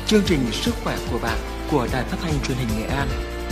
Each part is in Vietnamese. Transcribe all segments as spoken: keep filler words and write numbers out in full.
chương trình Sức khỏe của bạn của Đài Phát thanh Truyền hình Nghệ An.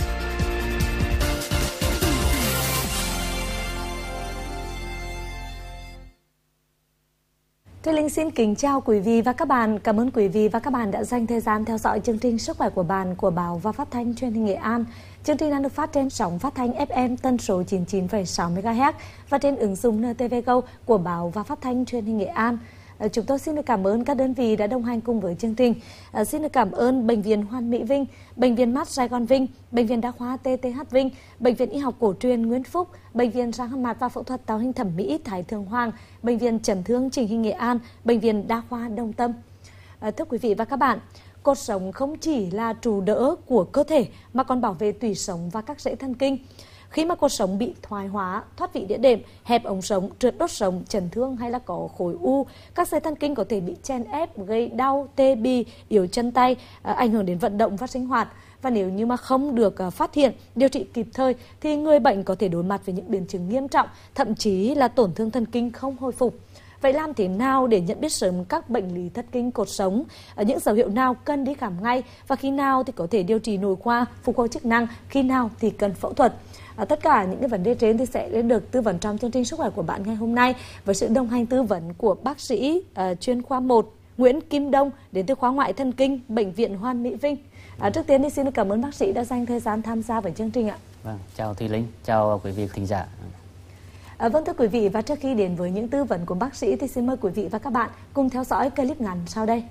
Thùy Linh xin kính chào quý vị và các bạn. Cảm ơn quý vị và các bạn đã dành thời gian theo dõi chương trình Sức khỏe của bạn của Báo và Phát thanh Truyền hình Nghệ An. Chương trình đang được phát trên sóng phát thanh ép em tần số chín mươi chín phẩy sáu mê ga héc và trên ứng dụng en tê vê Go của Báo và Phát thanh Truyền hình Nghệ An. Chúng tôi xin được cảm ơn các đơn vị đã đồng hành cùng với chương trình. À, xin được cảm ơn Bệnh viện Hoàn Mỹ Vinh, Bệnh viện Mắt Sài Gòn Vinh, Bệnh viện Đa khoa tê tê hát Vinh, Bệnh viện Y học cổ truyền Nguyễn Phúc, Bệnh viện răng hàm mặt và phẫu thuật tạo hình thẩm mỹ Thái Thượng Hoàng, Bệnh viện Chấn thương Chỉnh hình Nghệ An, Bệnh viện Đa khoa Đồng Tâm. À, thưa quý vị và các bạn, cột sống không chỉ là trụ đỡ của cơ thể mà còn bảo vệ tủy sống và các rễ thần kinh. Khi mà cột sống bị thoái hóa, thoát vị đĩa đệm, hẹp ống sống, trượt đốt sống, chấn thương hay là có khối u, các dây thần kinh có thể bị chèn ép, gây đau, tê bì, yếu chân tay, ảnh hưởng đến vận động và sinh hoạt. Và nếu như mà không được phát hiện, điều trị kịp thời thì người bệnh có thể đối mặt với những biến chứng nghiêm trọng, thậm chí là tổn thương thần kinh không hồi phục. Vậy làm thế nào để nhận biết sớm các bệnh lý thất kinh cột sống? Những dấu hiệu nào cần đi khám ngay và khi nào thì có thể điều trị nội khoa, phục hồi chức năng, khi nào thì cần phẫu thuật? À, tất cả những cái vấn đề trên thì sẽ được tư vấn trong chương trình Sức khỏe của bạn ngày hôm nay với sự đồng hành tư vấn của bác sĩ uh, chuyên khoa một Nguyễn Kim Đông đến từ khoa ngoại thần kinh Bệnh viện Hoàn Mỹ Vinh. À, trước tiên thì xin cảm ơn bác sĩ đã dành thời gian tham gia với chương trình ạ. Vâng, chào Thùy Linh, chào quý vị thính giả. À, vâng thưa quý vị, và trước khi đến với những tư vấn của bác sĩ thì xin mời quý vị và các bạn cùng theo dõi clip ngắn sau đây.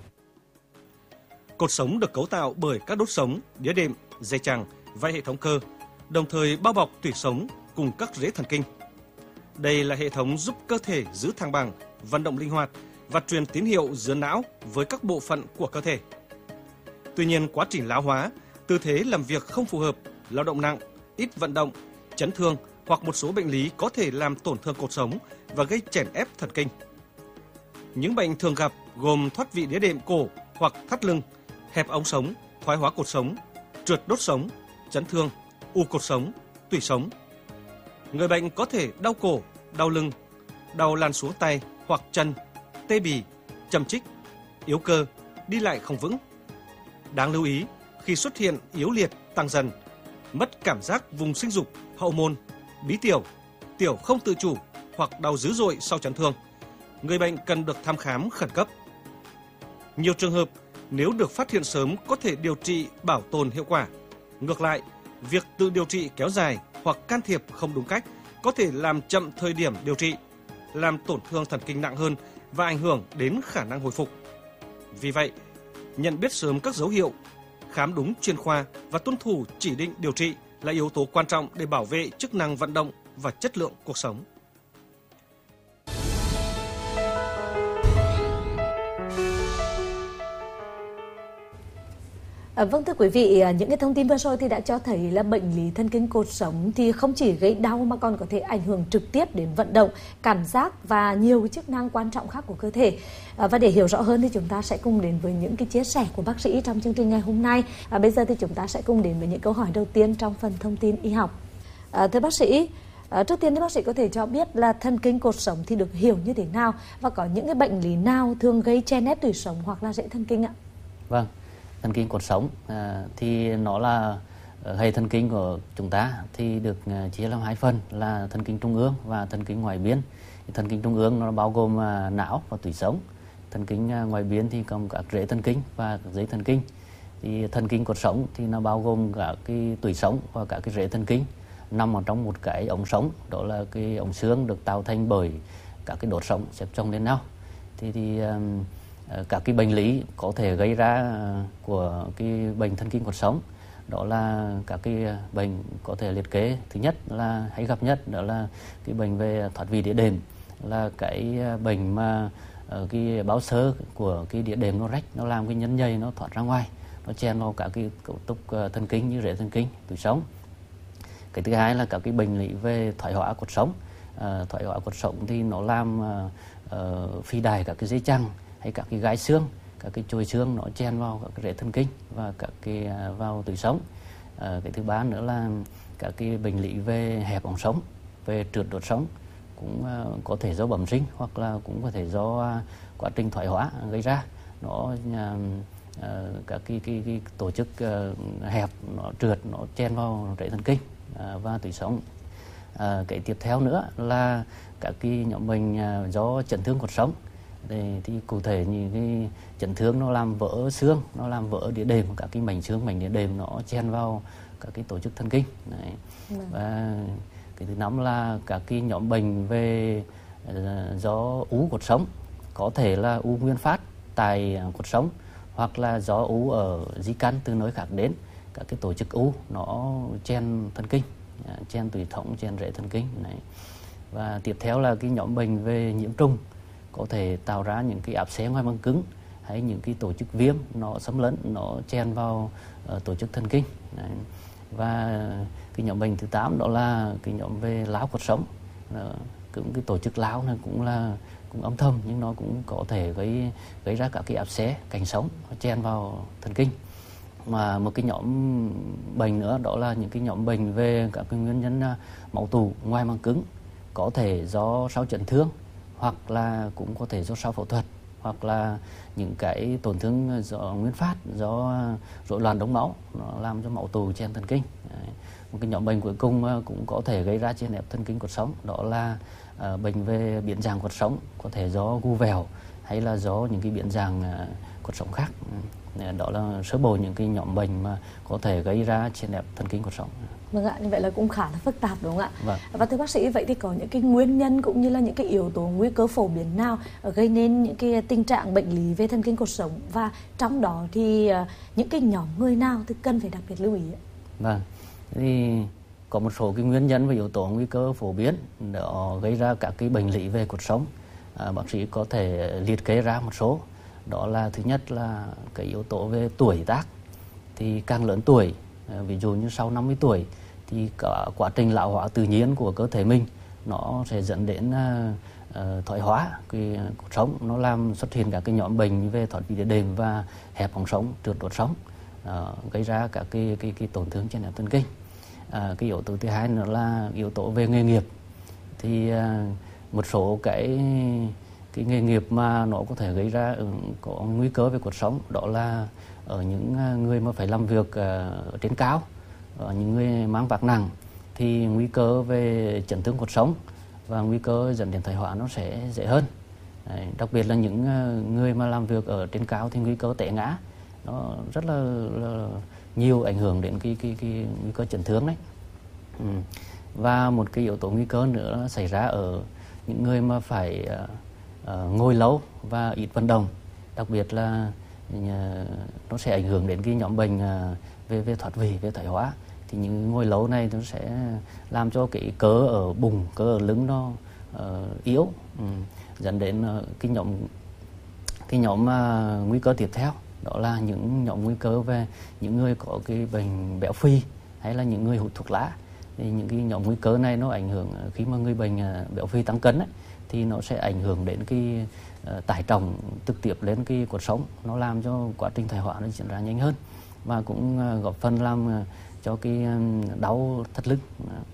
Cột sống được cấu tạo bởi các đốt sống, đĩa đệm, dây chằng và hệ thống cơ, đồng thời bao bọc tủy sống cùng các rễ thần kinh. Đây là hệ thống giúp cơ thể giữ thăng bằng, vận động linh hoạt và truyền tín hiệu giữa não với các bộ phận của cơ thể. Tuy nhiên, quá trình lão hóa, tư thế làm việc không phù hợp, lao động nặng, ít vận động, chấn thương hoặc một số bệnh lý có thể làm tổn thương cột sống và gây chèn ép thần kinh. Những bệnh thường gặp gồm thoát vị đĩa đệm cổ hoặc thắt lưng, hẹp ống sống, thoái hóa cột sống, trượt đốt sống, chấn thương, u cột sống, tủy sống. Người bệnh có thể đau cổ, đau lưng, đau lan xuống tay hoặc chân, tê bì, châm chích, yếu cơ, đi lại không vững. Đáng lưu ý, khi xuất hiện yếu liệt tăng dần, mất cảm giác vùng sinh dục, hậu môn, bí tiểu, tiểu không tự chủ hoặc đau dữ dội sau chấn thương, người bệnh cần được thăm khám khẩn cấp. Nhiều trường hợp nếu được phát hiện sớm có thể điều trị bảo tồn hiệu quả. Ngược lại, việc tự điều trị kéo dài hoặc can thiệp không đúng cách có thể làm chậm thời điểm điều trị, làm tổn thương thần kinh nặng hơn và ảnh hưởng đến khả năng hồi phục. Vì vậy, nhận biết sớm các dấu hiệu, khám đúng chuyên khoa và tuân thủ chỉ định điều trị là yếu tố quan trọng để bảo vệ chức năng vận động và chất lượng cuộc sống. À, vâng thưa quý vị, những cái thông tin vừa rồi thì đã cho thấy là bệnh lý thần kinh cột sống thì không chỉ gây đau mà còn có thể ảnh hưởng trực tiếp đến vận động, cảm giác và nhiều cái chức năng quan trọng khác của cơ thể. À, và để hiểu rõ hơn thì chúng ta sẽ cùng đến với những cái chia sẻ của bác sĩ trong chương trình ngày hôm nay. À, bây giờ thì chúng ta sẽ cùng đến với những câu hỏi đầu tiên trong phần thông tin y học. À, thưa bác sĩ, à, trước tiên thì bác sĩ có thể cho biết là thần kinh cột sống thì được hiểu như thế nào và có những cái bệnh lý nào thường gây chèn ép tủy sống hoặc là rễ thần kinh ạ? Vâng. Thần kinh cột sống à, thì nó là hệ thần kinh của chúng ta thì được uh, chia làm hai phần là thần kinh trung ương và thần kinh ngoại biên. Thần kinh trung ương nó bao gồm uh, não và tủy sống. Thần kinh uh, ngoại biên thì gồm các rễ thần kinh và các dây thần kinh. Thì thần kinh cột sống thì nó bao gồm cả cái tủy sống và cả cái rễ thần kinh nằm ở trong một cái ống sống, đó là cái ống xương được tạo thành bởi các cái đốt sống xếp chồng lên nhau. Thì thì um, các cái bệnh lý có thể gây ra của cái bệnh thần kinh cột sống đó là các cái bệnh có thể liệt kê. Thứ nhất là hay gặp nhất đó là cái bệnh về thoát vị đĩa đệm, là cái bệnh mà cái báo xơ của cái đĩa đệm nó rách, nó làm cái nhẫn nhầy nó thoát ra ngoài, nó chen vào các cái cấu trúc thần kinh như rễ thần kinh, tủy sống. Cái thứ hai là các cái bệnh lý về thoái hóa cột sống. À, thoái hóa cột sống thì nó làm uh, phi đài các cái dây chằng hay các cái gai xương, các cái chồi xương nó chen vào các cái rễ thần kinh và các cái uh, vào tủy sống. À, cái thứ ba nữa là các cái bệnh lý về hẹp ống sống, về trượt đốt sống, cũng uh, có thể do bẩm sinh hoặc là cũng có thể do uh, quá trình thoái hóa gây ra. Nó uh, uh, các cái, cái, cái tổ chức uh, hẹp nó trượt, nó chen vào rễ thần kinh uh, và tủy sống. Uh, cái tiếp theo nữa là các cái nhóm bệnh uh, do chấn thương cột sống. Thì, thì cụ thể như cái chấn thương nó làm vỡ xương, nó làm vỡ đĩa đệm, các cái mảnh xương, mảnh đĩa đệm nó chen vào các cái tổ chức thần kinh. Đấy. Ừ. Và cái thứ năm là các cái nhóm bệnh về uh, do ú cột sống, có thể là u nguyên phát tại cột sống hoặc là do u ở di căn từ nơi khác đến, các cái tổ chức u nó chen thần kinh, chen tủy thống, chen rễ thần kinh này. Và tiếp theo là cái nhóm bệnh về nhiễm trùng, có thể tạo ra những cái áp xé ngoài màng cứng hay những cái tổ chức viêm nó xâm lấn, nó chen vào uh, tổ chức thần kinh. Đấy. Và cái nhóm bệnh thứ tám đó là cái nhóm về lão cột sống, uh, cũng cái tổ chức lão này cũng là cũng âm thầm nhưng nó cũng có thể gây gây ra các cái áp xé cánh sống chen vào thần kinh. Mà một cái nhóm bệnh nữa đó là những cái nhóm bệnh về các cái nguyên nhân uh, máu tụ ngoài màng cứng, có thể do sau chấn thương hoặc là cũng có thể do sau phẫu thuật, hoặc là những cái tổn thương do nguyên phát, do rối loạn đông máu nó làm cho máu tụ chen thần kinh. Đấy. Một cái nhóm bệnh cuối cùng cũng có thể gây ra chèn ép thần kinh cột sống, đó là uh, bệnh về biến dạng cột sống, có thể do gu vèo hay là do những cái biến dạng uh, cột sống khác. Đó là sơ bộ những cái nhóm bệnh mà có thể gây ra chèn ép thần kinh cột sống. Vâng ạ, như vậy là cũng khá là phức tạp đúng không ạ? Vâng. Và thưa bác sĩ, vậy thì có những cái nguyên nhân cũng như là những cái yếu tố nguy cơ phổ biến nào gây nên những cái tình trạng bệnh lý về thần kinh cột sống, và trong đó thì những cái nhóm người nào thì cần phải đặc biệt lưu ý ạ? Vâng, thì có một số cái nguyên nhân và yếu tố nguy cơ phổ biến đó gây ra các cái bệnh lý về cột sống. À, bác sĩ có thể liệt kê ra một số. Đó là thứ nhất là cái yếu tố về tuổi tác. Thì càng lớn tuổi, ví dụ như sau năm mươi tuổi thì cả quá trình lão hóa tự nhiên của cơ thể mình nó sẽ dẫn đến uh, thoái hóa cái cột sống, nó làm xuất hiện các cái nhóm bệnh về thoát vị đĩa đệm và hẹp họng sống, trượt đốt sống, uh, gây ra các cái cái cái tổn thương chèn ép thần kinh. Uh, cái yếu tố thứ hai nữa là yếu tố về nghề nghiệp. Thì uh, một số cái cái nghề nghiệp mà nó có thể gây ra có nguy cơ về cột sống, đó là ở những người mà phải làm việc ở trên cao, ở những người mang vác nặng thì nguy cơ về chấn thương cột sống và nguy cơ dẫn đến thoái hóa nó sẽ dễ hơn. Đấy, đặc biệt là những người mà làm việc ở trên cao thì nguy cơ té ngã nó rất là, là nhiều, ảnh hưởng đến cái cái cái nguy cơ chấn thương đấy. Ừ. Và một cái yếu tố nguy cơ nữa xảy ra ở những người mà phải uh, ngồi lâu và ít vận động, đặc biệt là uh, nó sẽ ảnh hưởng đến cái nhóm bệnh uh, về về thoát vị, về thoái hóa. Thì những ngồi lâu này nó sẽ làm cho cái cơ ở bụng, cơ ở lưng nó uh, yếu, ừ. dẫn đến uh, cái nhóm cái nhóm uh, nguy cơ tiếp theo, đó là những nhóm nguy cơ về những người có cái bệnh béo phì hay là những người hút thuốc lá. Thì những cái nhóm nguy cơ này nó ảnh hưởng khi mà người bệnh béo phì tăng cân ấy, thì nó sẽ ảnh hưởng đến cái uh, tải trọng trực tiếp lên cái cột sống, nó làm cho quá trình thoái hóa nó diễn ra nhanh hơn và cũng uh, góp phần làm uh, cho cái uh, đau thắt lưng.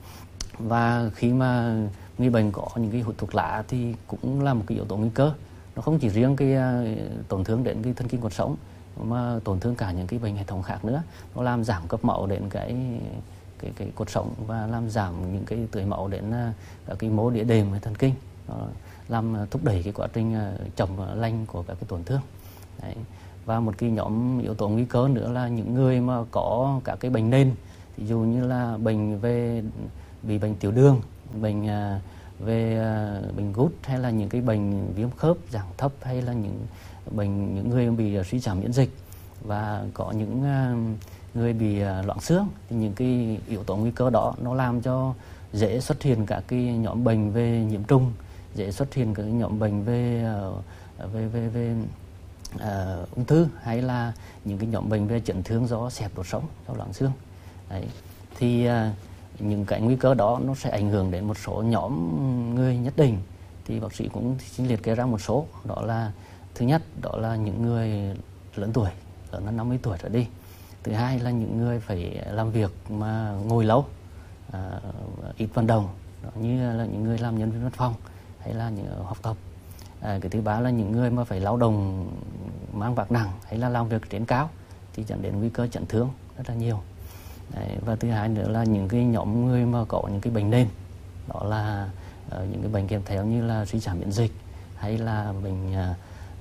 Và khi mà người bệnh có những cái hút thuốc lá thì cũng là một cái yếu tố nguy cơ. Nó không chỉ riêng cái uh, tổn thương đến cái thần kinh cột sống mà tổn thương cả những cái bệnh hệ thống khác nữa. Nó làm giảm cấp máu đến cái cái cái cột sống và làm giảm những cái tưới máu đến các cái mô đĩa đệm hay thần kinh, nó làm thúc đẩy cái quá trình chậm lành của các cái tổn thương. Đấy. Và một cái nhóm yếu tố nguy cơ nữa là những người mà có các cái bệnh nền, ví dụ như là bệnh về bị bệnh tiểu đường, bệnh về bệnh gút, hay là những cái bệnh viêm khớp dạng thấp, hay là những bệnh những người bị suy giảm miễn dịch và có những người bị loãng xương. Thì những cái yếu tố nguy cơ đó nó làm cho dễ xuất hiện các cái nhóm bệnh về nhiễm trùng, dễ xuất hiện các cái nhóm bệnh về về về, về uh, ung thư, hay là những cái nhóm bệnh về chấn thương do xẹp đốt sống, do loãng xương. Đấy. Thì uh, những cái nguy cơ đó nó sẽ ảnh hưởng đến một số nhóm người nhất định. Thì bác sĩ cũng xin liệt kê ra một số, đó là thứ nhất đó là những người lớn tuổi, lớn hơn năm mươi tuổi trở đi. Thứ hai là những người phải làm việc mà ngồi lâu, à, ít vận động, đó như là những người làm nhân viên văn phòng hay là những học tập. À, cái thứ ba là những người mà phải lao động mang vác nặng hay là làm việc trên cao thì dẫn đến nguy cơ chấn thương rất là nhiều. Đấy, và thứ hai nữa là những cái nhóm người mà có những cái bệnh nền, đó là uh, những cái bệnh kèm theo như là suy giảm miễn dịch hay là bệnh uh,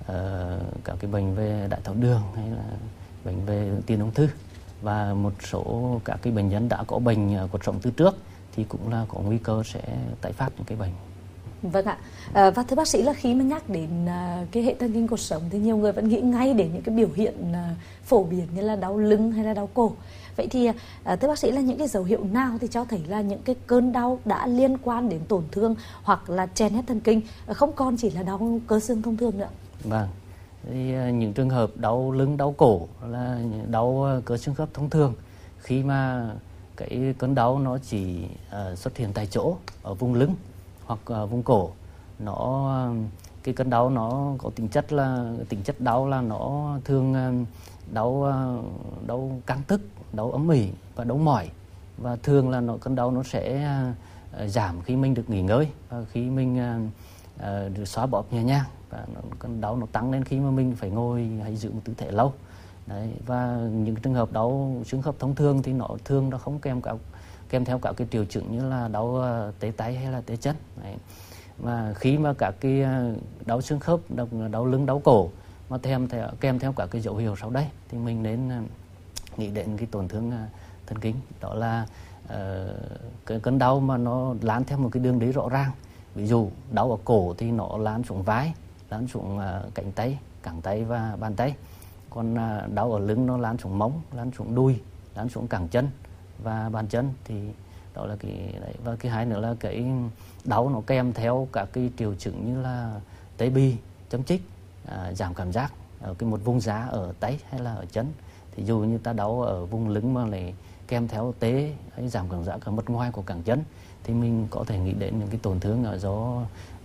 uh, các cái bệnh về đái tháo đường hay là bệnh về tiền ung thư, và một số các cái bệnh nhân đã có bệnh cột sống từ trước thì cũng là có nguy cơ sẽ tái phát những cái bệnh. Vâng ạ. À, và thưa bác sĩ là khi mà nhắc đến à, cái hệ thần kinh cột sống thì nhiều người vẫn nghĩ ngay đến những cái biểu hiện à, phổ biến như là đau lưng hay là đau cổ. Vậy thì à, thưa bác sĩ là những cái dấu hiệu nào thì cho thấy là những cái cơn đau đã liên quan đến tổn thương hoặc là chèn ép thần kinh, không còn chỉ là đau cơ xương thông thường nữa? Vâng. Thì những trường hợp đau lưng, đau cổ là đau cơ xương khớp thông thường, khi mà cái cơn đau nó chỉ uh, xuất hiện tại chỗ ở vùng lưng hoặc uh, vùng cổ, nó cái cơn đau nó có tính chất là tính chất đau là nó thường uh, đau uh, đau căng tức, đau ấm ỉ và đau mỏi, và thường là nó cơn đau nó sẽ uh, giảm khi mình được nghỉ ngơi và khi mình uh, uh, được xóa bóp nhẹ nhàng, và nó, cơn đau nó tăng lên khi mà mình phải ngồi hay giữ một tư thế lâu. Đấy, và những trường hợp đau xương khớp thông thường thì nó thường nó không kèm cả kèm theo các cái triệu chứng như là đau uh, tê tay hay là tê chân. Đấy. Mà khi mà các cái đau xương khớp, đau, đau lưng, đau cổ mà kèm theo kèm theo các cái dấu hiệu sau đây thì mình nên uh, nghĩ đến cái tổn thương uh, thần kinh, đó là uh, cái cơn đau mà nó lan theo một cái đường đi rõ ràng. Ví dụ đau ở cổ thì nó lan xuống vai, lan xuống uh, cánh tay, cẳng tay và bàn tay. Còn uh, đau ở lưng nó lan xuống mông, lan xuống đùi, lan xuống cẳng chân và bàn chân, thì đó là cái đấy. Và cái hai nữa là cái đau nó kèm theo các cái triệu chứng như là tê bì, chấm chích, uh, giảm cảm giác ở cái một vùng giá ở tay hay là ở chân. Thì dù như ta đau ở vùng lưng mà lại kèm theo tê hay giảm cảm giác ở mặt ngoài của cẳng chân thì mình có thể nghĩ đến những cái tổn thương ở do uh,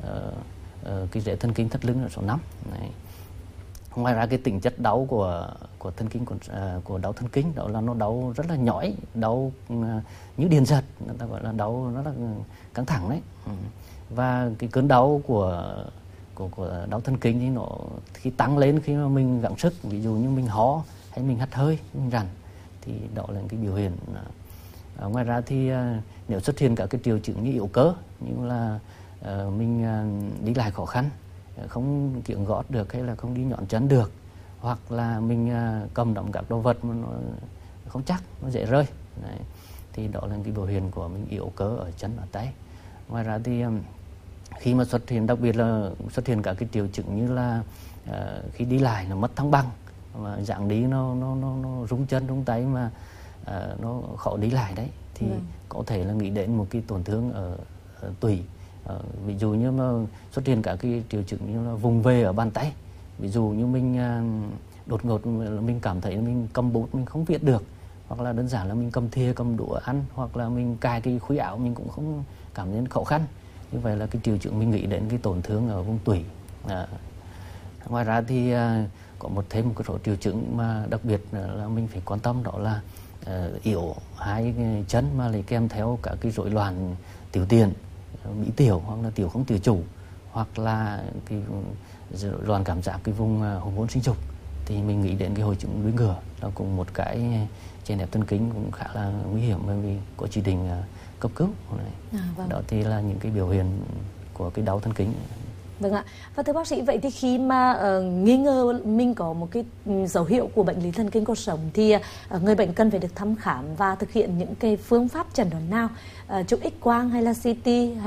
uh, cái rễ thần kinh thắt lưng ở số năm. Đấy. Ngoài ra cái tính chất đau của của thần kinh của, uh, của đau thần kinh đó là nó đau rất là nhói, đau uh, như điện giật, người ta gọi là đau rất là căng thẳng đấy. Ừ. Và cái cơn đau của của của đau thần kinh thì nó khi tăng lên khi mà mình gắng sức, ví dụ như mình ho hay mình hắt hơi, mình rằn, thì đó là cái biểu hiện. Uh, ngoài ra thì uh, nếu xuất hiện các cái triệu chứng như yếu cơ, như là uh, mình uh, đi lại khó khăn, không kiễng gót được hay là không đi nhọn chân được, hoặc là mình uh, cầm nắm các đồ vật mà nó không chắc, nó dễ rơi. Đấy. Thì đó là cái biểu hiện của mình yếu cơ ở chân, ở tay. Ngoài ra thì um, khi mà xuất hiện, đặc biệt là xuất hiện các cái triệu chứng như là uh, khi đi lại nó mất thăng bằng, mà dạng đi nó nó nó, nó rung chân rung tay mà uh, nó khó đi lại đấy, thì ừ. có thể là nghĩ đến một cái tổn thương ở, ở tủy. Uh, ví dụ như mà xuất hiện các cái triệu chứng như là vùng về ở bàn tay, ví dụ như mình uh, đột ngột mình cảm thấy mình cầm bút mình không viết được, hoặc là đơn giản là mình cầm thìa cầm đũa ăn, hoặc là mình cài cái khuy áo mình cũng không cảm thấy khó khăn. Như vậy là cái triệu chứng mình nghĩ đến cái tổn thương ở vùng tủy. Uh, ngoài ra thì uh, có một thêm một cái số triệu chứng mà đặc biệt là mình phải quan tâm, đó là uh, yếu hai cái chân mà lại kèm theo cả cái rối loạn tiểu tiện, mỹ tiểu hoặc là tiểu không tự chủ, hoặc là cái rối loạn cảm giác cái vùng uh, hormone sinh dục, thì mình nghĩ đến cái hội chứng đuôi ngựa là cũng một cái chèn ép thần kinh cũng khá là nguy hiểm, bởi vì có chỉ định uh, cấp cứu. À, vâng. Đó thì là những cái biểu hiện của cái đau thần kinh. Vâng ạ. Và thưa bác sĩ, vậy thì khi mà uh, nghi ngờ mình có một cái dấu hiệu của bệnh lý thần kinh cột sống thì uh, người bệnh cần phải được thăm khám và thực hiện những cái phương pháp chẩn đoán nào, uh, chụp X quang hay là xê tê hay